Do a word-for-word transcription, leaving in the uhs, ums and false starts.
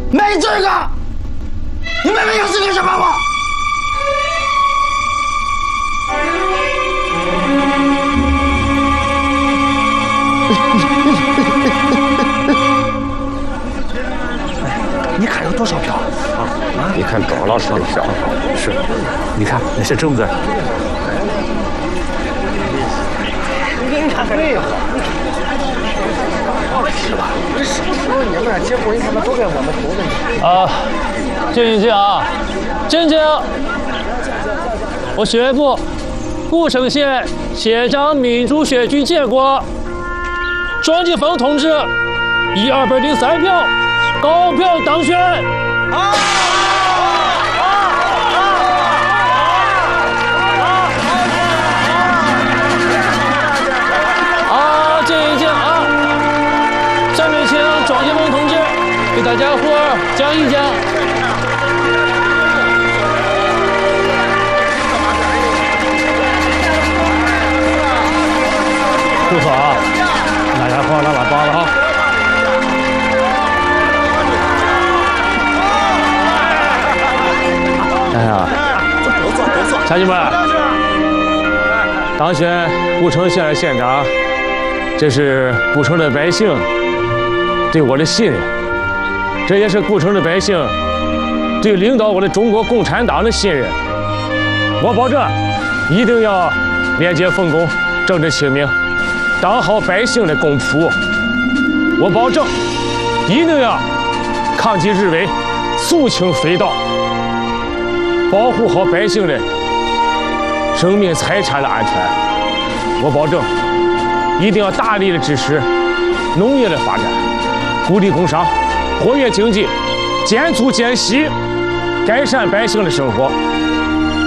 没这个，你们没有资格审判我。你看有多少票啊？ 啊，你看高老师的票， 是，你看那些证字。 你看废话。 是吧？这什么时候你们结果你看他都给我们投的。 啊，静一静啊，静静！我宣布，顾城县县长民主选举结果，庄继峰同志以二百零三票高票当选。啊！ 给大家伙儿讲一讲。不错啊，大家伙儿拉拉帮了啊。哎呀，乡亲们，当选顾城县的县长，这是顾城的百姓对我的信任。 这也是顾城的百姓对领导我的中国共产党的信任。我保证，一定要廉洁奉公、正直清明，当好百姓的公仆。我保证，一定要抗击日伪、肃清匪盗，保护好百姓的生命财产的安全。我保证，一定要大力的支持农业的发展，鼓励工商。 活跃经济，减租减息，改善百姓的生活。